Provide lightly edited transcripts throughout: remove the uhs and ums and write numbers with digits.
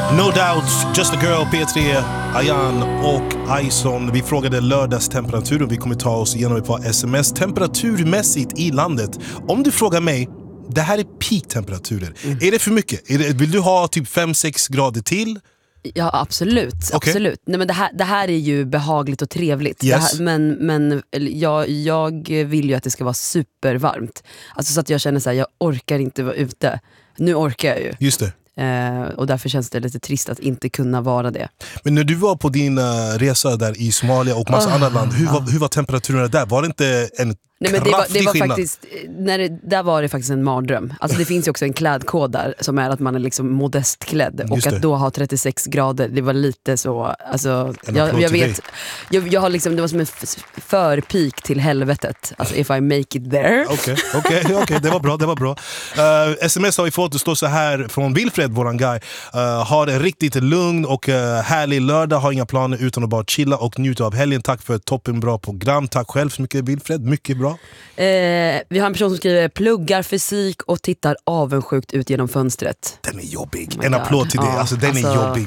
No Doubt, Just a Girl, P3, Ayan och Ison. Vi frågade lördagstemperaturen. Vi kommer ta oss igenom ett par sms. Temperaturmässigt i landet. Om du frågar mig, det här är peak-temperaturer. Är det för mycket? Vill du ha typ 5-6 grader till? Ja, absolut. Okay. Absolut. Nej, men det här är ju behagligt och trevligt. Yes. Det här, men jag vill ju att det ska vara supervarmt. Alltså så att jag känner så här, jag orkar inte vara ute. Nu orkar jag ju. Just det. Och därför känns det lite trist att inte kunna vara det. Men när du var på din resa där i Somalia och massa andra land, hur var temperaturerna där? Var det inte en kraftig det var skillnad? faktiskt, där var det faktiskt en mardröm. Alltså det finns ju också en klädkod där som är att man är liksom modestklädd. Och att då ha 36 grader, det var lite så. Alltså, jag vet, jag har liksom, det var som en förpik till helvetet. Alltså if I make it there. Okej, det var bra. SMS har vi fått, det står så här från Wilfred, våran guy. Har en riktigt lugn och härlig lördag, har inga planer utan att bara chilla och njuta av helgen. Tack för ett toppenbra program. Tack själv så mycket, Wilfred, mycket bra. Vi har en person som skriver pluggar fysik och tittar avundsjukt ut genom fönstret. Den är jobbig, en applåd till det. Alltså den är jobbig.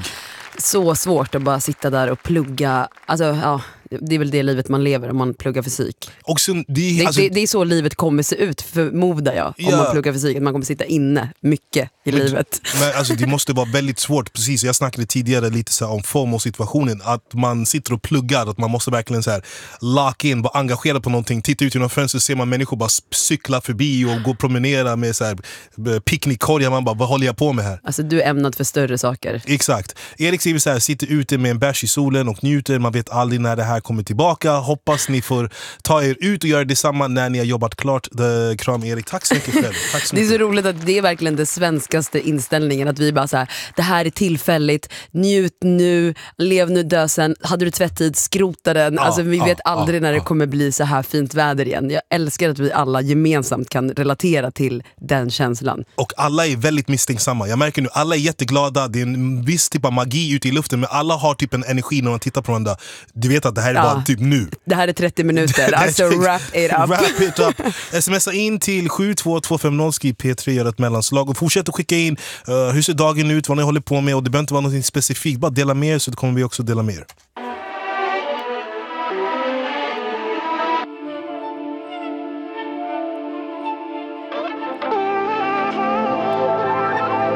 Så svårt att bara sitta där och plugga. Alltså ja, det är väl det livet man lever om man pluggar fysik. Och sen, det är så livet kommer se ut, förmodar jag. Om man pluggar fysik, att man kommer sitta inne mycket i livet. Men alltså, det måste vara väldigt svårt. Precis, jag snackade tidigare lite så här om FOMO-situationen. Att man sitter och pluggar, att man måste verkligen så här lock in, vara engagerad på någonting. Titta ut genom fönstret, ser man människor bara cykla förbi och gå och promenera med så här picknickkorgar. Man bara, vad håller jag på med här? Alltså du är ämnad för större saker. Exakt. Erik skriver så här, sitter ute med en bärs i solen och njuter. Man vet aldrig när det här kommer tillbaka. Hoppas ni får ta er ut och göra detsamma när ni har jobbat klart. Kram Erik, tack så mycket själv. Tack så mycket. Det är så roligt att det är verkligen det svenskaste inställningen, att vi bara så här, det här är tillfälligt, njut nu, lev nu, dö sen. Hade du tvättid, skrota den. Alltså vi vet aldrig när det kommer bli så här fint väder igen. Jag älskar att vi alla gemensamt kan relatera till den känslan. Och alla är väldigt misstänksamma. Jag märker nu, alla är jätteglada. Det är en viss typ av magi ute i luften, men alla har typ en energi när man tittar på varandra. Du vet att det här är bara typ nu. Det här är 30 minuter, alltså wrap it up. Wrap it up. Smsa in till 72250, skriv P3, gör ett mellanslag och fortsätt att skicka in hur ser dagen ut, vad ni håller på med, och det behöver inte vara något specifikt, bara dela med er så kommer vi också dela med er.